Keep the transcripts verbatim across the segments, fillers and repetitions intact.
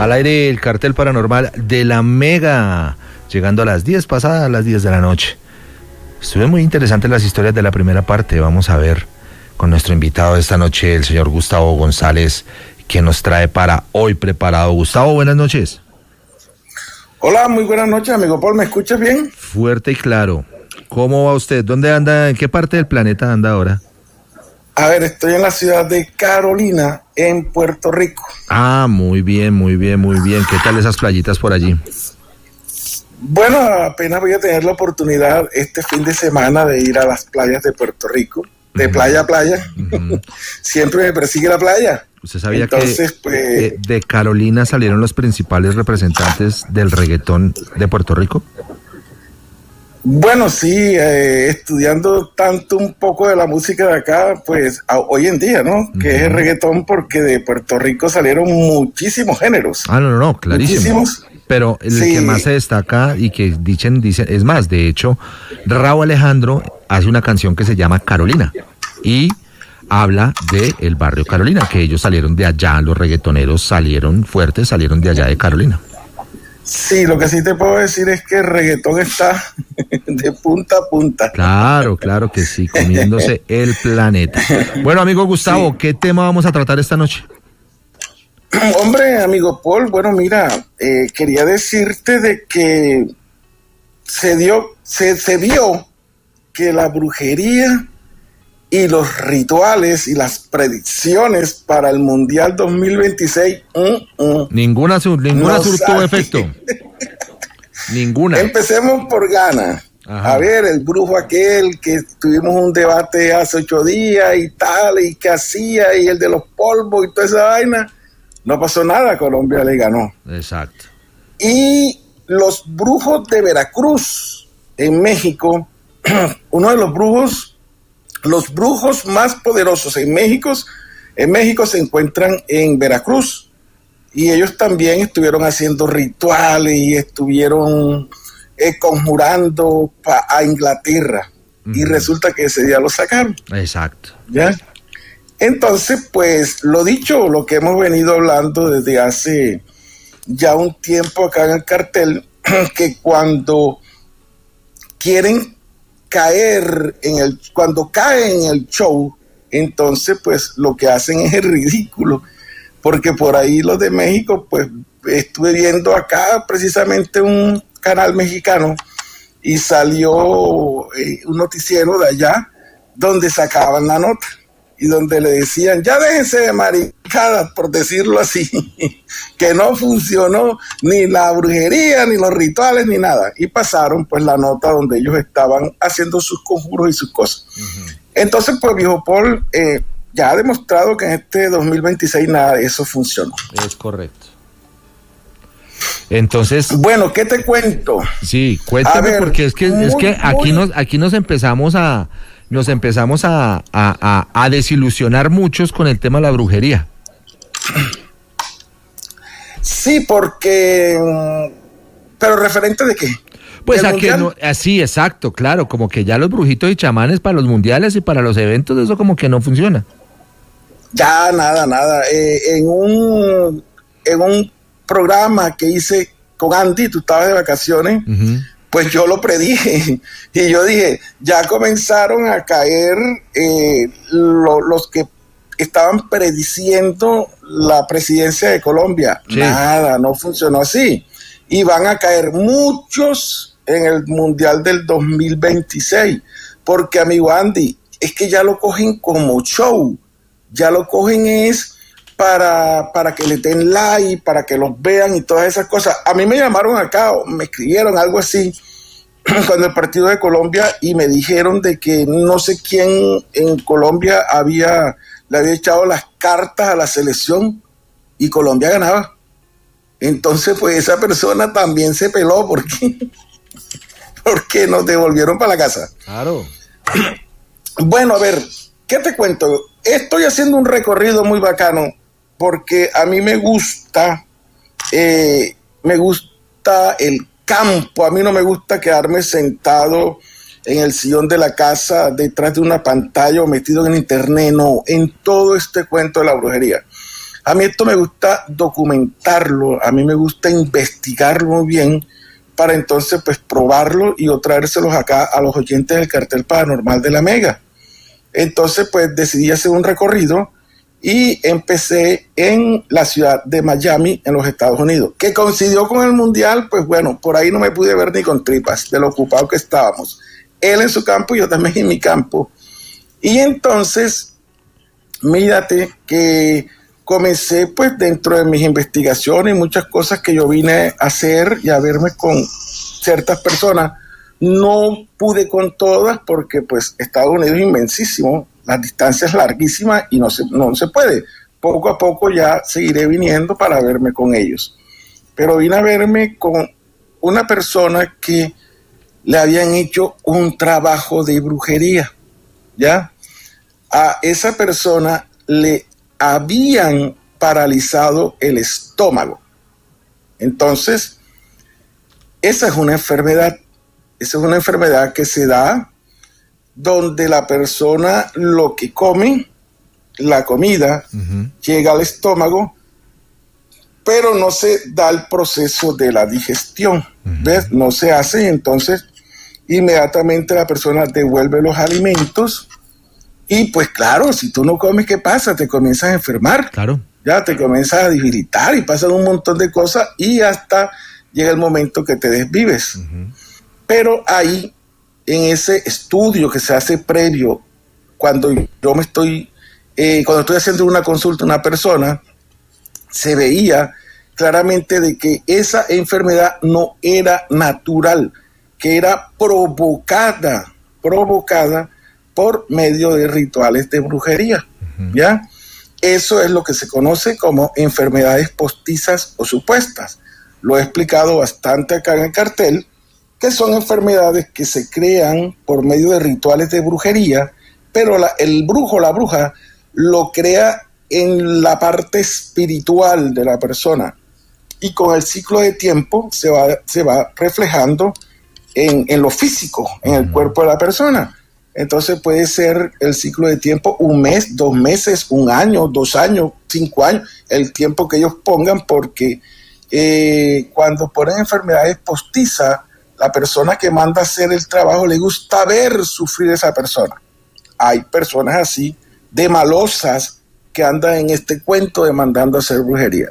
Al aire el cartel paranormal de la Mega, llegando a las diez pasadas las diez de la noche. Estuvo muy interesante las historias de la primera parte. Vamos a ver con nuestro invitado de esta noche, el señor Gustavo González, que nos trae para hoy preparado. Gustavo, buenas noches. Hola, muy buenas noches, amigo Paul, ¿me escuchas bien? Fuerte y claro. ¿Cómo va usted? ¿Dónde anda? ¿En qué parte del planeta anda ahora? A ver, estoy en la ciudad de Carolina, en Puerto Rico. Ah, muy bien, muy bien, muy bien. ¿Qué tal esas playitas por allí? Bueno, apenas voy a tener la oportunidad este fin de semana de ir a las playas de Puerto Rico, de uh-huh. playa a playa. Uh-huh. Siempre me persigue la playa. ¿Usted sabía Entonces, que pues, de, de Carolina salieron los principales representantes del reggaetón de Puerto Rico? Bueno, sí, eh, estudiando tanto un poco de la música de acá, pues a, hoy en día, ¿no? Uh-huh. Que es el reggaetón, porque de Puerto Rico salieron muchísimos géneros. Ah, no, no, no, clarísimo. Muchísimos. Pero el sí. que más se destaca y que dicen, dicen, es más, de hecho, Rauw Alejandro hace una canción que se llama Carolina y habla de el barrio Carolina, que ellos salieron de allá, los reggaetoneros salieron fuertes, salieron de allá de Carolina. Sí, lo que sí te puedo decir es que el reggaetón está de punta a punta. Claro, claro que sí, comiéndose el planeta. Bueno, amigo Gustavo, sí. ¿Qué tema vamos a tratar esta noche? Hombre, amigo Paul, bueno, mira, eh, quería decirte de que se dio, se, se vio que la brujería y los rituales y las predicciones para el Mundial dos mil veintiséis mm, mm, ninguna ninguna no surtuvo efecto. Ninguna. Empecemos por Ghana. Ajá. A ver, el brujo aquel que tuvimos un debate hace ocho días y tal, y que hacía, y el de los polvos y toda esa vaina. No pasó nada, Colombia le ganó. Exacto. Y los brujos de Veracruz, en México, uno de los brujos, los brujos más poderosos en México, en México se encuentran en Veracruz. Y ellos también estuvieron haciendo rituales y estuvieron eh, conjurando pa, a Inglaterra. Uh-huh. Y resulta que ese día lo sacaron. Exacto. ¿Ya? Entonces, pues, lo dicho, lo que hemos venido hablando desde hace ya un tiempo acá en el cartel, que cuando quieren caer en el, cuando caen en el show, entonces, pues, lo que hacen es el ridículo, porque por ahí los de México, pues, estuve viendo acá precisamente un canal mexicano y salió eh, un noticiero de allá donde sacaban la nota. Y donde le decían, ya déjense de maricadas, por decirlo así, que no funcionó ni la brujería, ni los rituales, ni nada. Y pasaron pues la nota donde ellos estaban haciendo sus conjuros y sus cosas. Uh-huh. Entonces, pues, viejo Paul, eh, ya ha demostrado que en este dos mil veintiséis nada de eso funcionó. Es correcto. Entonces... Bueno, ¿qué te cuento? Sí, cuéntame, ver, porque es que, muy, es que aquí, muy... nos, aquí nos empezamos a... nos empezamos a, a, a, a desilusionar muchos con el tema de la brujería. Sí, porque... ¿Pero referente de qué? Pues a que no, así, exacto, claro, como que ya los brujitos y chamanes para los mundiales y para los eventos, eso como que no funciona. Ya, nada, nada. Eh, en un en un programa que hice con Andy, tú estabas de vacaciones, uh-huh. Pues yo lo predije y yo dije, ya comenzaron a caer eh, lo, los que estaban prediciendo la presidencia de Colombia. Sí. Nada, no funcionó así. Y van a caer muchos en el Mundial del dos mil veintiséis, porque, amigo Andy, es que ya lo cogen como show, ya lo cogen es para, para que le den like, para que los vean y todas esas cosas. A mí me llamaron acá, me escribieron algo así, cuando el partido de Colombia, y me dijeron de que no sé quién en Colombia había, le había echado las cartas a la selección y Colombia ganaba. Entonces, pues esa persona también se peló porque, porque nos devolvieron para la casa. Claro. Bueno, a ver, ¿qué te cuento? Estoy haciendo un recorrido muy bacano porque a mí me gusta, eh, me gusta el campo. A mí no me gusta quedarme sentado en el sillón de la casa detrás de una pantalla o metido en internet, no, en todo este cuento de la brujería. A mí esto me gusta documentarlo, a mí me gusta investigarlo muy bien para entonces pues probarlo y o traérselos acá a los oyentes del Cartel Paranormal de la Mega. Entonces pues decidí hacer un recorrido y empecé en la ciudad de Miami, en los Estados Unidos, que coincidió con el Mundial. Pues bueno, por ahí no me pude ver ni con tripas de lo ocupado que estábamos. Él en su campo y yo también en mi campo. Y entonces, mírate que comencé pues dentro de mis investigaciones y muchas cosas que yo vine a hacer y a verme con ciertas personas. No pude con todas porque pues Estados Unidos es inmensísimo, las distancias larguísimas y no se, no se puede. Poco a poco ya seguiré viniendo para verme con ellos. Pero vine a verme con una persona que le habían hecho un trabajo de brujería, ¿ya? A esa persona le habían paralizado el estómago. Entonces, esa es una enfermedad, esa es una enfermedad que se da donde la persona lo que come, la comida, uh-huh. llega al estómago, pero no se da el proceso de la digestión, uh-huh. ¿ves? No se hace, entonces inmediatamente la persona devuelve los alimentos y pues claro, si tú no comes, ¿qué pasa? Te comienzas a enfermar, claro. ya te comienzas a debilitar y pasan un montón de cosas y hasta llega el momento que te desvives. Uh-huh. Pero ahí, en ese estudio que se hace previo, cuando yo me estoy, eh, cuando estoy haciendo una consulta a una persona, se veía claramente de que esa enfermedad no era natural, que era provocada, provocada por medio de rituales de brujería, uh-huh. ¿ya? Eso es lo que se conoce como enfermedades postizas o supuestas. Lo he explicado bastante acá en el cartel, que son enfermedades que se crean por medio de rituales de brujería, pero la, el brujo, la bruja, lo crea en la parte espiritual de la persona y con el ciclo de tiempo se va, se va reflejando en, en lo físico, en el cuerpo de la persona. Entonces puede ser el ciclo de tiempo un mes, dos meses, un año, dos años, cinco años, el tiempo que ellos pongan, porque eh, cuando ponen enfermedades postizas, la persona que manda a hacer el trabajo le gusta ver sufrir a esa persona. Hay personas así, de malosas, que andan en este cuento de mandando a hacer brujería.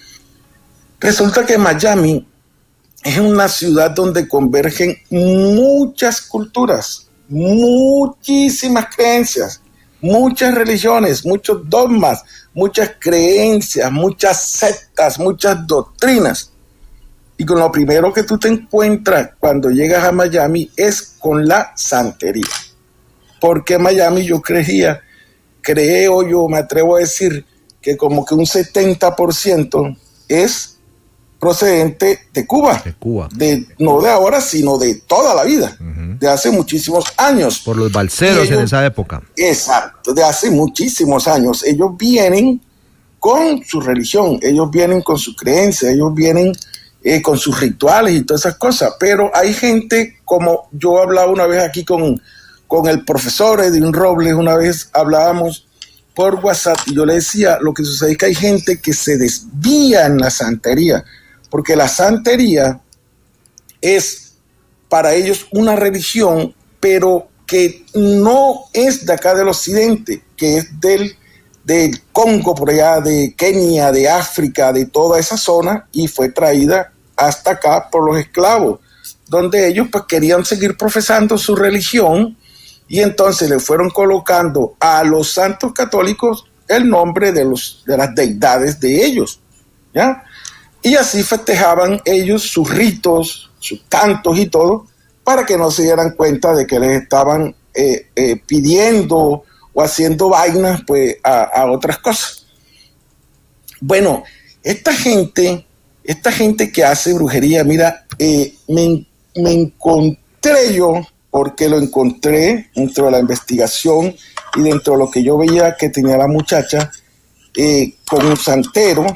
Resulta que Miami es una ciudad donde convergen muchas culturas, muchísimas creencias, muchas religiones, muchos dogmas, muchas creencias, muchas sectas, muchas doctrinas. Y con lo primero que tú te encuentras cuando llegas a Miami es con la santería. Porque Miami yo creía, creo yo, me atrevo a decir que como que un setenta por ciento es procedente de Cuba. De Cuba. De, no de ahora, sino de toda la vida, uh-huh. de hace muchísimos años. Por los balseros ellos, en esa época. Exacto, de hace muchísimos años. Ellos vienen con su religión, ellos vienen con su creencia, ellos vienen eh, con sus rituales y todas esas cosas. Pero hay gente, como yo hablaba una vez aquí con, con el profesor Edwin Robles, una vez hablábamos por WhatsApp y yo le decía, lo que sucede es que hay gente que se desvía en la santería, porque la santería es para ellos una religión, pero que no es de acá del occidente, que es del, del Congo, por allá, de Kenia, de África, de toda esa zona, y fue traída hasta acá por los esclavos, donde ellos pues querían seguir profesando su religión, y entonces le fueron colocando a los santos católicos el nombre de, los, de las deidades de ellos, ¿ya? Y así festejaban ellos sus ritos, sus cantos y todo, para que no se dieran cuenta de que les estaban eh, eh, pidiendo o haciendo vainas pues, a, a otras cosas. Bueno, esta gente, esta gente que hace brujería, mira, eh, me, me encontré yo, porque lo encontré dentro de la investigación y dentro de lo que yo veía que tenía la muchacha, eh, con un santero,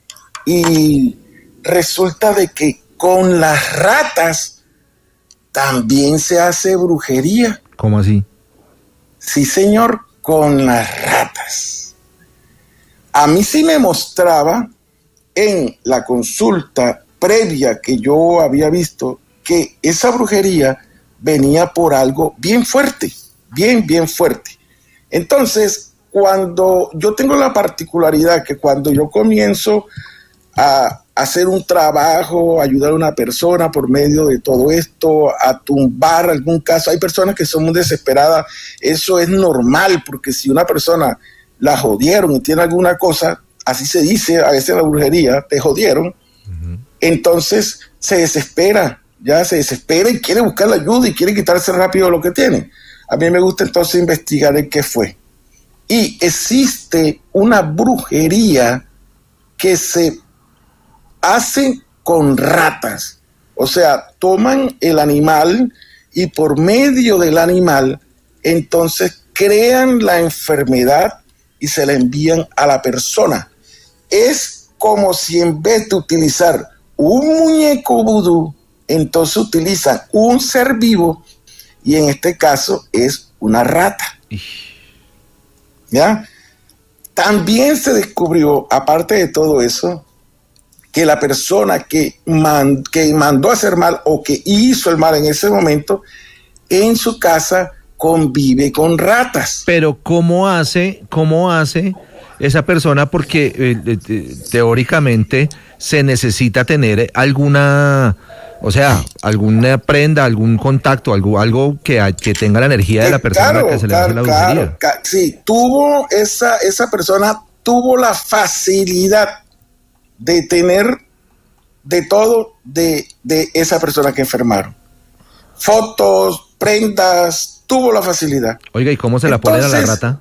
y resulta de que con las ratas también se hace brujería. ¿Cómo así? Sí, señor, con las ratas. a mí sí me mostraba en la consulta previa que yo había visto que esa brujería venía por algo bien fuerte, bien, bien fuerte. Entonces, cuando yo tengo la particularidad que cuando yo comienzo a hacer un trabajo, ayudar a una persona por medio de todo esto, a tumbar algún caso, hay personas que son muy desesperadas, eso es normal, porque si una persona la jodieron y tiene alguna cosa, así se dice a veces en la brujería, te jodieron, uh-huh. Entonces se desespera, ya se desespera y quiere buscar la ayuda y quiere quitarse rápido lo que tiene. A mí me gusta entonces investigar en qué fue. Y existe una brujería que se hace con ratas. O sea, toman el animal y por medio del animal, entonces crean la enfermedad y se la envían a la persona. Es como si en vez de utilizar un muñeco vudú, entonces utilizan un ser vivo y en este caso es una rata. ¿Ya? También se descubrió, aparte de todo eso, que la persona que, man, que mandó a hacer mal o que hizo el mal en ese momento, en su casa convive con ratas. Pero ¿cómo hace, cómo hace esa persona? Porque eh, eh, teóricamente se necesita tener alguna, o sea, alguna prenda, algún contacto, algo, algo que, que tenga la energía de la persona claro, a la que se le claro, hace la brujería. Claro, sí, tuvo esa, esa persona tuvo la facilidad de tener de todo de, de esa persona que enfermaron. Fotos, prendas, tuvo la facilidad. Oiga, ¿y cómo se la ponen a la rata?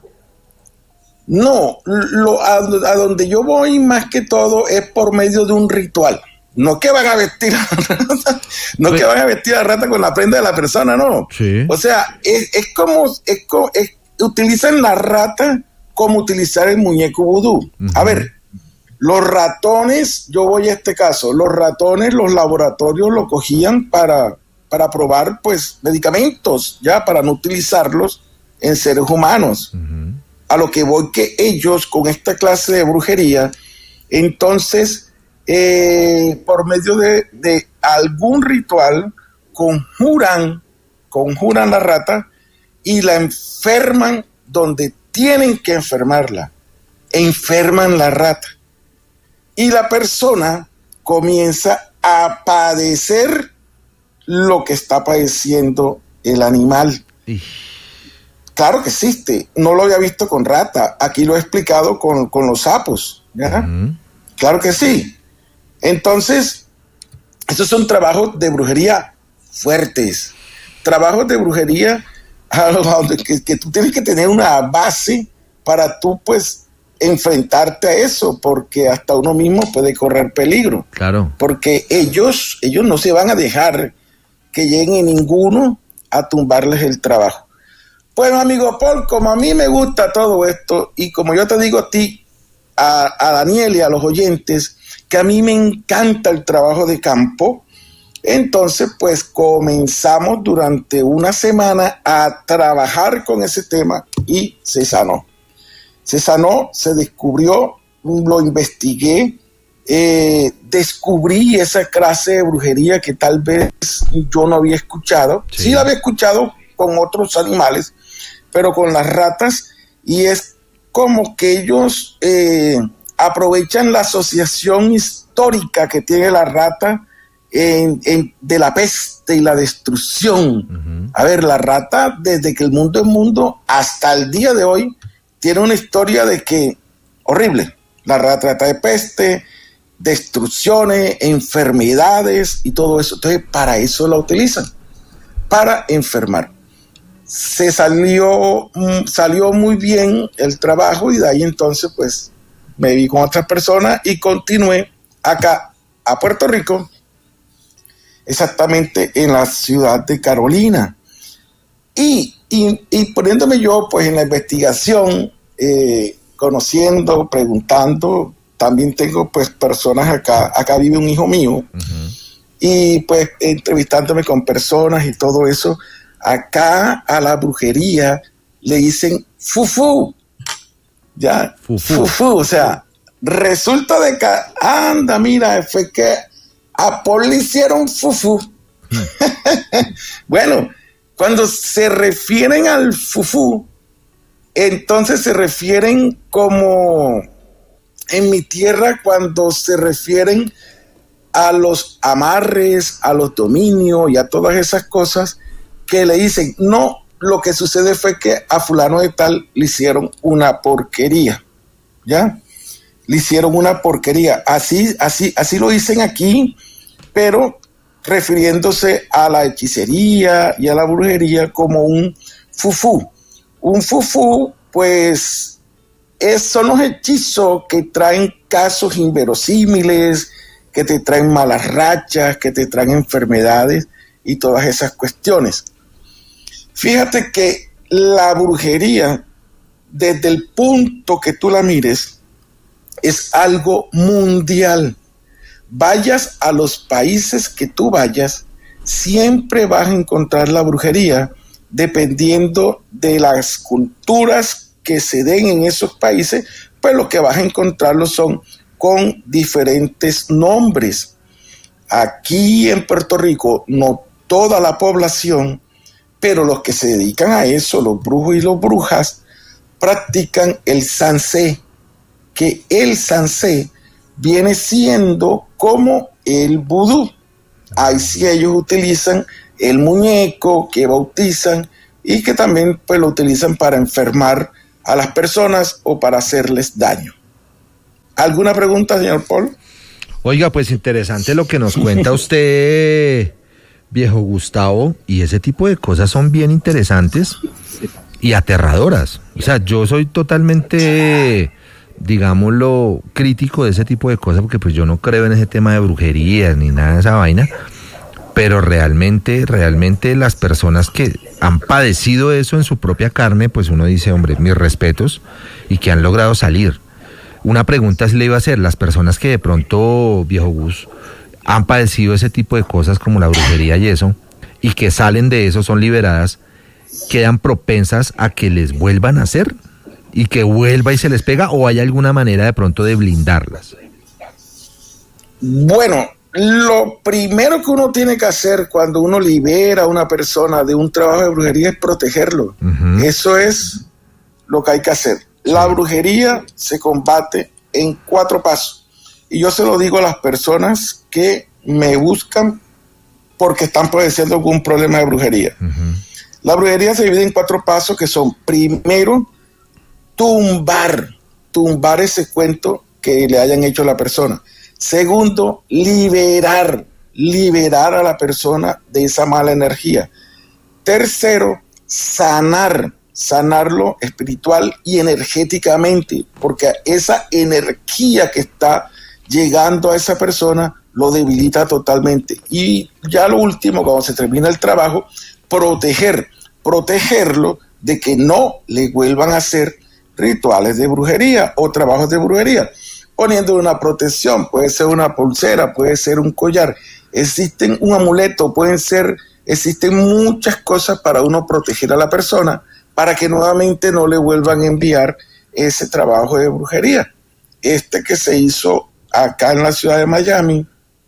No, lo, a, a donde yo voy más que todo es por medio de un ritual. No que van a vestir a la rata, no pues, que van a vestir a la rata con la prenda de la persona, no. Sí. O sea, es, es como, es como es, utilizan la rata como utilizar el muñeco vudú. Uh-huh. A ver, los ratones, yo voy a este caso, los ratones, los laboratorios lo cogían para, para probar, pues, medicamentos, ya, para no utilizarlos en seres humanos. Uh-huh. A lo que voy que ellos, con esta clase de brujería, entonces, eh, por medio de, de algún ritual, conjuran, conjuran la rata y la enferman donde tienen que enfermarla. Enferman la rata. Y la persona comienza a padecer lo que está padeciendo el animal. Sí. Claro que existe. No lo había visto con rata. Aquí lo he explicado con, con los sapos. ¿Ya? Uh-huh. Claro que sí. Entonces, estos son trabajos de brujería fuertes. Trabajos de brujería que, que tú tienes que tener una base para tú, pues, enfrentarte a eso, porque hasta uno mismo puede correr peligro. Claro. Porque ellos, ellos no se van a dejar que llegue ninguno a tumbarles el trabajo. Pues, amigo Paul, como a mí me gusta todo esto, y como yo te digo a ti, a, a Daniel y a los oyentes, que a mí me encanta el trabajo de campo, entonces, pues, comenzamos durante una semana a trabajar con ese tema y se sanó. Se sanó, se descubrió, lo investigué, eh, descubrí esa clase de brujería que tal vez yo no había escuchado. Sí, sí la había escuchado con otros animales, pero con las ratas, y es como que ellos eh, aprovechan la asociación histórica que tiene la rata en, en, de la peste y la destrucción. Uh-huh. A ver, la rata, desde que el mundo es mundo hasta el día de hoy, tiene una historia de que horrible. La rata trata de peste, destrucciones, enfermedades y todo eso. Entonces, para eso la utilizan, para enfermar. Se salió, salió muy bien el trabajo y de ahí entonces, pues, me vi con otras personas y continué acá a Puerto Rico, exactamente en la ciudad de Carolina. Y, y, y poniéndome yo pues en la investigación, eh, conociendo, preguntando, también tengo pues personas acá, acá vive un hijo mío, uh-huh. y pues entrevistándome con personas y todo eso, acá a la brujería le dicen fufú. Ya, fufú. Fufú, o sea, resulta de que, anda, mira, fue que a Paul le hicieron fufú. Hmm. Bueno, cuando se refieren al fufú, entonces se refieren como en mi tierra cuando se refieren a los amarres, a los dominios y a todas esas cosas que le dicen, no, lo que sucede fue que a fulano de tal le hicieron una porquería, ¿ya? Le hicieron una porquería. Así, así, así lo dicen aquí, pero refiriéndose a la hechicería y a la brujería como un fufú. Un fufú, pues, es, son los hechizos que traen casos inverosímiles, que te traen malas rachas, que te traen enfermedades y todas esas cuestiones. Fíjate que la brujería, desde el punto que tú la mires, es algo mundial. Vayas a los países que tú vayas, siempre vas a encontrar la brujería, dependiendo de las culturas que se den en esos países, pues lo que vas a encontrarlo son con diferentes nombres. Aquí en Puerto Rico, no toda la población, pero los que se dedican a eso, los brujos y las brujas, practican el sansé, que el sansé viene siendo como el vudú. Ahí sí ellos utilizan el muñeco que bautizan y que también pues lo utilizan para enfermar a las personas o para hacerles daño. ¿Alguna pregunta, señor Paul? Oiga, pues interesante lo que nos cuenta usted, viejo Gustavo, y ese tipo de cosas son bien interesantes y aterradoras. O sea, yo soy totalmente, digámoslo, crítico de ese tipo de cosas, porque pues yo no creo en ese tema de brujería ni nada de esa vaina, pero realmente, realmente las personas que han padecido eso en su propia carne, pues uno dice, hombre, mis respetos, y que han logrado salir. Una pregunta sí le iba a hacer, las personas que de pronto, viejo Gus, han padecido ese tipo de cosas como la brujería y eso, y que salen de eso, son liberadas, ¿quedan propensas a que les vuelvan a hacer? ¿Y que vuelva y se les pega? ¿O hay alguna manera de pronto de blindarlas? Bueno, lo primero que uno tiene que hacer cuando uno libera a una persona de un trabajo de brujería es protegerlo. Uh-huh. Eso es lo que hay que hacer. La brujería se combate en cuatro pasos. Y yo se lo digo a las personas que me buscan porque están padeciendo algún problema de brujería. Uh-huh. La brujería se divide en cuatro pasos que son, primero, tumbar, tumbar ese cuento que le hayan hecho a la persona. Segundo, liberar, liberar a la persona de esa mala energía. Tercero, sanar, sanarlo espiritual y energéticamente, porque esa energía que está llegando a esa persona lo debilita totalmente. Y ya lo último, cuando se termina el trabajo, proteger, protegerlo de que no le vuelvan a hacer rituales de brujería o trabajos de brujería, poniendo una protección, puede ser una pulsera, puede ser un collar, existen un amuleto, pueden ser, existen muchas cosas para uno proteger a la persona, para que nuevamente no le vuelvan a enviar ese trabajo de brujería. Este que se hizo acá en la ciudad de Miami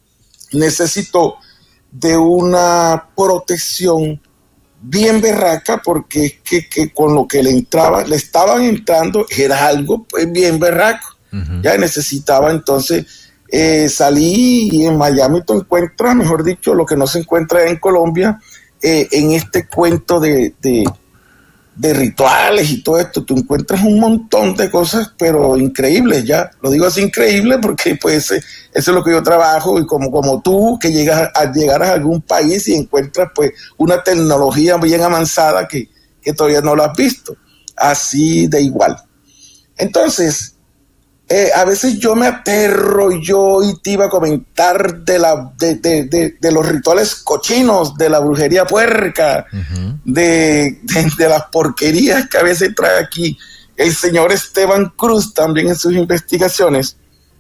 necesitó de una protección bien berraca, porque es que, que con lo que le entraba, le estaban entrando, era algo pues bien berraco. Uh-huh. Ya necesitaba entonces eh, salir, y en Miami tú encuentras, mejor dicho, lo que no se encuentra en Colombia, eh, en este cuento de, de, de rituales y todo esto, tú encuentras un montón de cosas, pero increíbles, ya, lo digo así, increíble, porque pues eso es lo que yo trabajo, y como, como tú, que llegas a, a llegar a algún país y encuentras pues una tecnología bien avanzada que, que todavía no lo has visto, así de igual. Entonces, Eh, a veces yo me aterro, yo y te iba a comentar de, la, de, de, de, de los rituales cochinos, de la brujería puerca, uh-huh. de, de, de las porquerías que a veces trae aquí el señor Esteban Cruz también en sus investigaciones.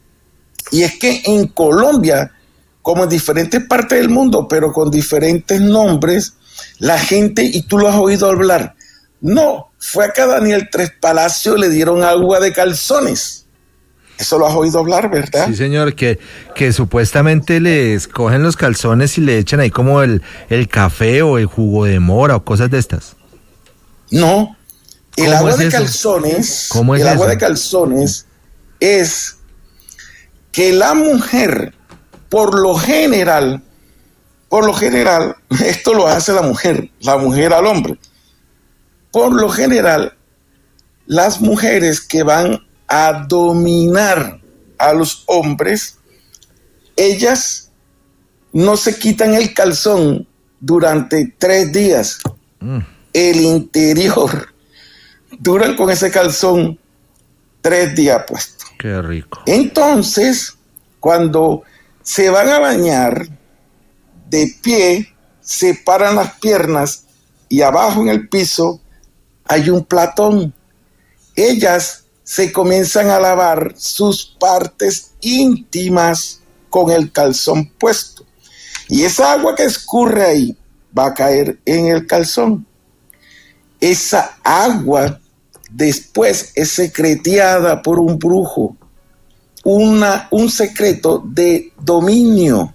Y es que en Colombia, como en diferentes partes del mundo, pero con diferentes nombres, la gente, y tú lo has oído hablar, No, fue acá Daniel Tres Palacios, le dieron agua de calzones. Eso lo has oído hablar, ¿verdad? Sí, señor, que, que supuestamente les cogen los calzones y le echan ahí como el, el café o el jugo de mora o cosas de estas. No, el ¿Cómo agua es de eso? calzones, ¿Cómo es el agua eso? de calzones es que la mujer, por lo general, por lo general, esto lo hace la mujer, la mujer al hombre. Por lo general, las mujeres que van a dominar a los hombres, ellas no se quitan el calzón durante tres días. Mm. El interior duran con ese calzón tres días puesto. Qué rico. Entonces, cuando se van a bañar, de pie, separan las piernas y abajo en el piso hay un platón. Ellas se comienzan a lavar sus partes íntimas con el calzón puesto. Y esa agua que escurre ahí va a caer en el calzón. Esa agua después es secreteada por un brujo. Una, un secreto de dominio.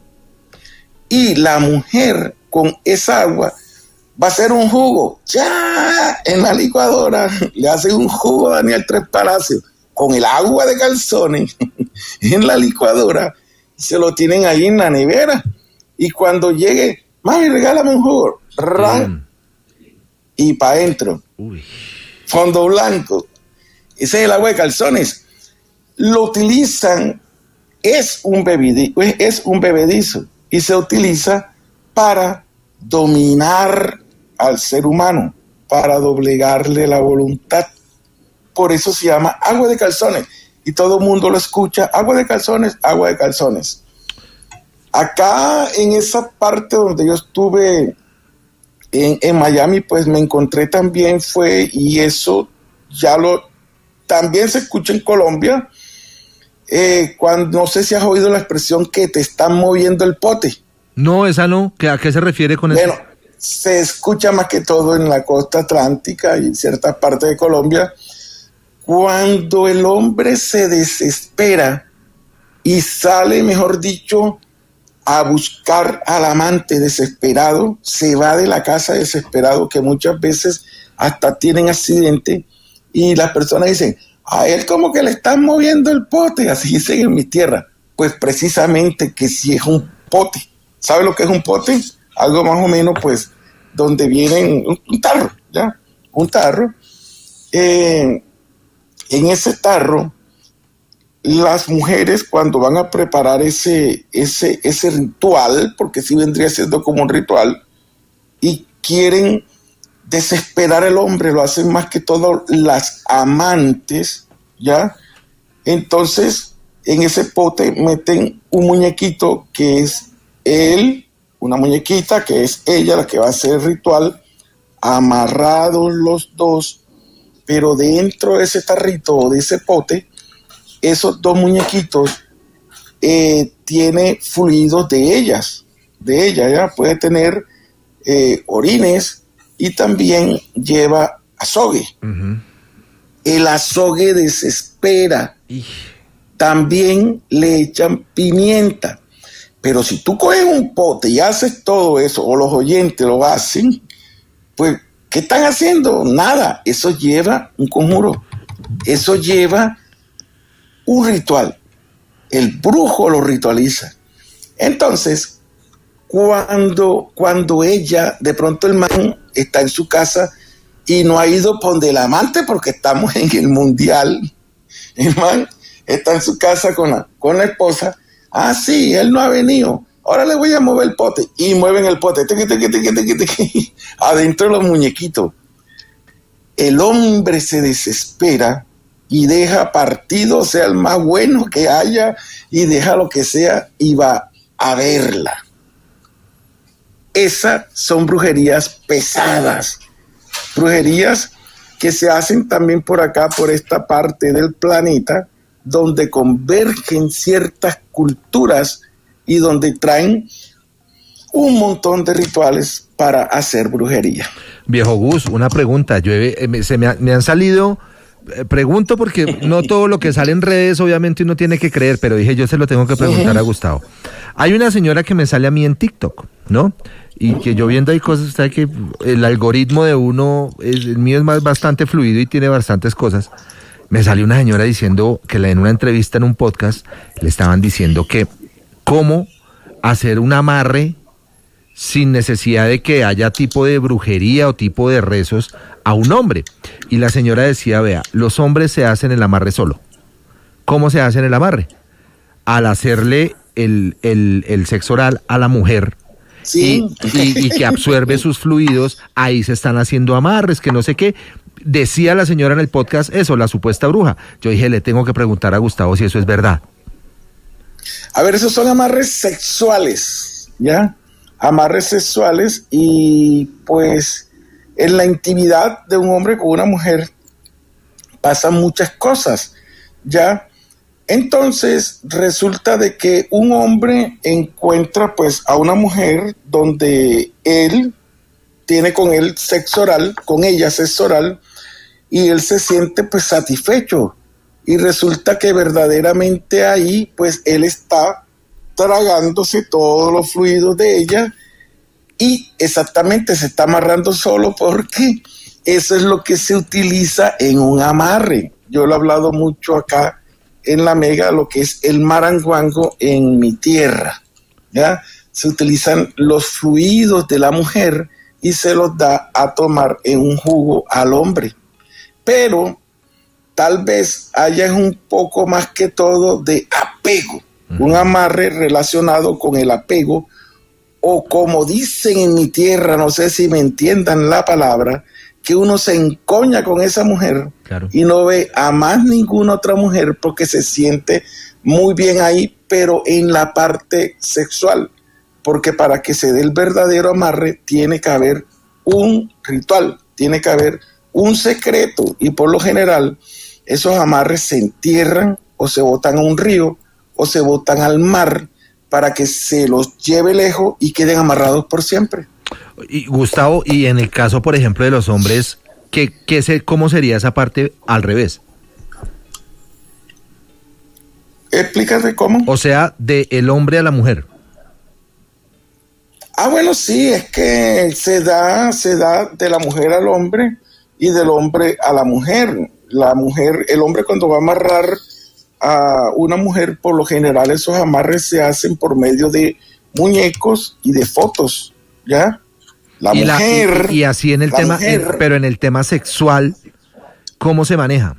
Y la mujer con esa agua va a hacer un jugo, ya, en la licuadora, le hace un jugo a Daniel Tres Palacios, con el agua de calzones, en la licuadora, se lo tienen ahí en la nevera, y cuando llegue, mami, regálame un jugo, ran, y para adentro, fondo blanco, ese es el agua de calzones, lo utilizan, es un bebedizo, es un bebedizo, y se utiliza para dominar al ser humano, para doblegarle la voluntad. Por eso se llama agua de calzones. Y todo el mundo lo escucha, agua de calzones, agua de calzones. Acá en esa parte donde yo estuve en, en Miami, pues me encontré también fue, y eso ya lo, también se escucha en Colombia, eh, cuando, no sé si has oído la expresión que te están moviendo el pote. No, esa no. ¿A qué se refiere con eso? Bueno, se escucha más que todo en la costa atlántica y ciertas partes de Colombia, cuando el hombre se desespera y sale, mejor dicho, a buscar al amante desesperado, se va de la casa desesperado, que muchas veces hasta tienen accidente, y las personas dicen, a él como que le están moviendo el pote, así dicen en mi tierra. Pues precisamente que si es un pote. ¿Sabe lo que es un pote? Algo más o menos, pues, donde vienen un, un tarro, ¿ya? Un tarro. Eh, en ese tarro, las mujeres cuando van a preparar ese, ese, ese ritual, porque sí vendría siendo como un ritual, y quieren desesperar al hombre, lo hacen más que todo las amantes, ¿ya? Entonces, en ese pote meten un muñequito que es él, una muñequita que es ella la que va a hacer el ritual, amarrados los dos, pero dentro de ese tarrito o de ese pote, esos dos muñequitos eh, tiene fluidos de ellas, de ella, ya puede tener eh, orines y también lleva azogue. Uh-huh. El azogue desespera. Uh. También le echan pimienta. Pero si tú coges un pote y haces todo eso, o los oyentes lo hacen, pues, ¿qué están haciendo? Nada. Eso lleva un conjuro. Eso lleva un ritual. El brujo lo ritualiza. Entonces, cuando, cuando ella, de pronto el man está en su casa y no ha ido por donde el amante porque estamos en el mundial, el man está en su casa con la, con la esposa. Ah, sí, él no ha venido. Ahora le voy a mover el pote. Y mueven el pote. Tequi, tequi, tequi, tequi, tequi, adentro de los muñequitos. El hombre se desespera y deja partido, sea el más bueno que haya, y deja lo que sea y va a verla. Esas son brujerías pesadas. Brujerías que se hacen también por acá, por esta parte del planeta, donde convergen ciertas culturas y donde traen un montón de rituales para hacer brujería. Viejo Gus, una pregunta. Yo he, me, se me, ha, me han salido, eh, pregunto porque no todo lo que sale en redes obviamente uno tiene que creer, pero dije yo se lo tengo que preguntar uh-huh. a Gustavo. Hay una señora que me sale a mí en TikTok, ¿no? Y que yo viendo hay cosas, sabe que el algoritmo de uno, es, el mío es más bastante fluido y tiene bastantes cosas. Me salió una señora diciendo que en una entrevista en un podcast le estaban diciendo que cómo hacer un amarre sin necesidad de que haya tipo de brujería o tipo de rezos a un hombre. Y la señora decía, vea, los hombres se hacen el amarre solo. ¿Cómo se hacen el amarre? Al hacerle el, el, el sexo oral a la mujer, sí. y, y, y que absorbe sus fluidos, ahí se están haciendo amarres, que no sé qué. Decía la señora en el podcast eso, la supuesta bruja. Yo dije, le tengo que preguntar a Gustavo si eso es verdad. A ver, esos son amarres sexuales, ¿ya? Amarres sexuales y pues en la intimidad de un hombre con una mujer pasan muchas cosas, ¿ya? Entonces resulta de que un hombre encuentra pues a una mujer donde él tiene con él sexo oral, con ella sexo oral, y él se siente pues satisfecho. Y resulta que verdaderamente ahí, pues él está tragándose todos los fluidos de ella y exactamente se está amarrando solo porque eso es lo que se utiliza en un amarre. Yo lo he hablado mucho acá en la Mega, lo que es el maranguango en mi tierra, ¿ya? Se utilizan los fluidos de la mujer y se los da a tomar en un jugo al hombre. Pero tal vez haya un poco más que todo de apego, uh-huh. un amarre relacionado con el apego, o como dicen en mi tierra, no sé si me entiendan la palabra, que uno se encoña con esa mujer claro. y no ve a más ninguna otra mujer porque se siente muy bien ahí, pero en la parte sexual, porque para que se dé el verdadero amarre tiene que haber un ritual, tiene que haber un secreto, y por lo general esos amarres se entierran o se botan a un río o se botan al mar para que se los lleve lejos y queden amarrados por siempre. Y Gustavo, y en el caso, por ejemplo, de los hombres, ¿qué, qué se, ¿cómo sería esa parte al revés? Explícate cómo. O sea, de el hombre a la mujer. Ah, bueno, sí, es que se da, se da de la mujer al hombre y del hombre a la mujer. La mujer, el hombre cuando va a amarrar a una mujer, por lo general esos amarres se hacen por medio de muñecos y de fotos, ¿ya? La y mujer... La, y, y así en el tema, mujer, en, pero en el tema sexual, ¿cómo se maneja?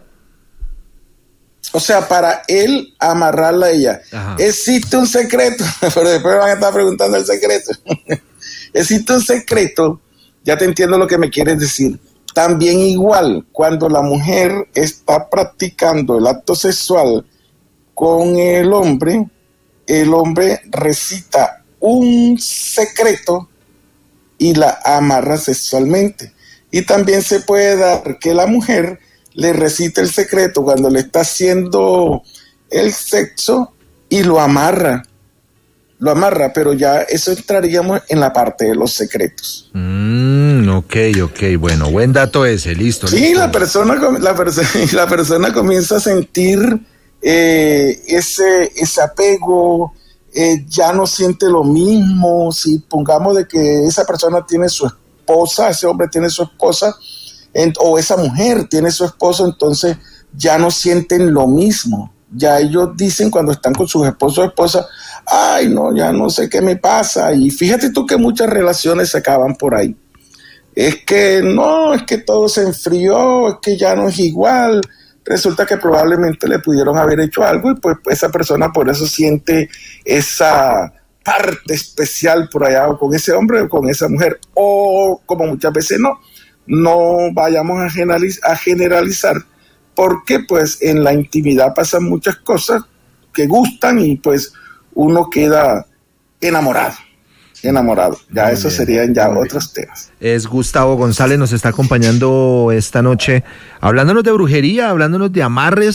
O sea, para él amarrarla a ella. Ajá. Existe un secreto, pero después me van a estar preguntando el secreto. Existe un secreto, ya te entiendo lo que me quieres decir. También igual, cuando la mujer está practicando el acto sexual con el hombre, el hombre recita un secreto y la amarra sexualmente. Y también se puede dar que la mujer le recite el secreto cuando le está haciendo el sexo y lo amarra. Lo amarra, pero ya eso entraríamos en la parte de los secretos. Mm, ok, ok, bueno, buen dato ese, listo. Sí, listo. La, persona, la, perso- la persona comienza a sentir eh, ese, ese apego, eh, ya no siente lo mismo. Si pongamos de que esa persona tiene su esposa, ese hombre tiene su esposa, en, o esa mujer tiene su esposo, entonces ya no sienten lo mismo. Ya ellos dicen cuando están con sus esposos o esposas, ay, no, ya no sé qué me pasa. Y fíjate tú que muchas relaciones se acaban por ahí. Es que no, es que todo se enfrió, es que ya no es igual. Resulta que probablemente le pudieron haber hecho algo y pues esa persona por eso siente esa parte especial por allá, o con ese hombre o con esa mujer. O como muchas veces no, no vayamos a generaliz- a generalizar, porque pues en la intimidad pasan muchas cosas que gustan y pues uno queda enamorado, enamorado. Ya muy eso bien, serían ya otros bien. temas. Es Gustavo González, nos está acompañando esta noche, hablándonos de brujería, hablándonos de amarres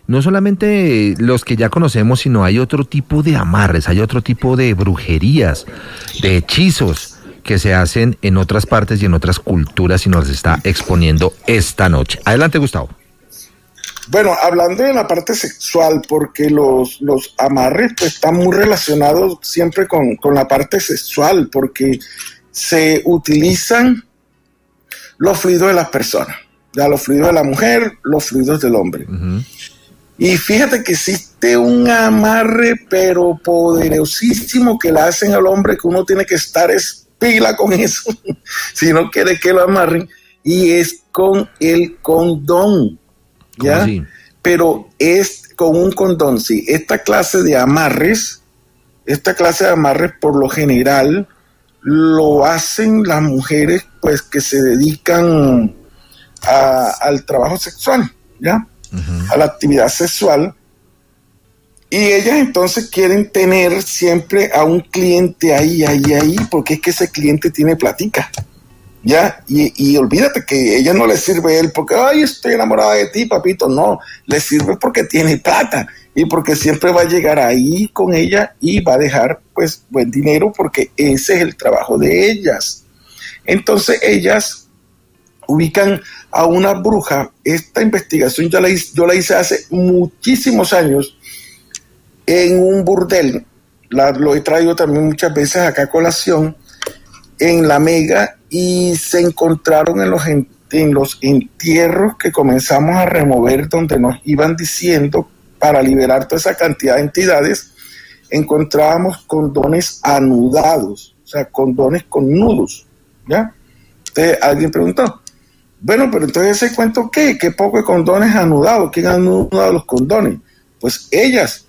no solamente los que ya conocemos, sino hay otro tipo de amarres, hay otro tipo de brujerías, de hechizos que se hacen en otras partes y en otras culturas y nos está exponiendo esta noche. Adelante, Gustavo. Bueno, hablando de la parte sexual, porque los, los amarres pues, están muy relacionados siempre con, con la parte sexual, porque se utilizan los fluidos de las personas, ya los fluidos de la mujer, los fluidos del hombre. Uh-huh. Y fíjate que existe un amarre, pero poderosísimo, que le hacen al hombre, que uno tiene que estar es pila con eso, si no quiere que lo amarren, y es con el condón. ¿Ya? Así? Pero es con un condón, sí. Esta clase de amarres, esta clase de amarres por lo general lo hacen las mujeres pues que se dedican a, al trabajo sexual, ¿ya? Uh-huh. A la actividad sexual. Y ellas entonces quieren tener siempre a un cliente ahí, ahí, ahí, porque es que ese cliente tiene platica. ¿Ya? Y, y olvídate que ella no le sirve a él porque, ay, estoy enamorada de ti, papito. No, le sirve porque tiene plata y porque siempre va a llegar ahí con ella y va a dejar, pues, buen dinero porque ese es el trabajo de ellas. Entonces, ellas ubican a una bruja. Esta investigación yo la hice, yo la hice hace muchísimos años en un burdel. La, lo he traído también muchas veces acá a colación, en La Mega, y se encontraron en los, en, en los entierros que comenzamos a remover, donde nos iban diciendo para liberar toda esa cantidad de entidades, encontrábamos condones anudados, o sea, condones con nudos, ¿ya? Entonces alguien preguntó, bueno, pero entonces ese cuento, ¿qué? ¿Qué poco de condones anudados? ¿Quién ha anudado los condones? Pues ellas,